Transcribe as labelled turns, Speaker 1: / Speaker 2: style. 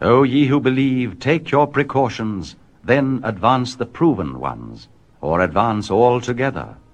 Speaker 1: O ye who believe, take your precautions, then advance the proven ones, or advance altogether.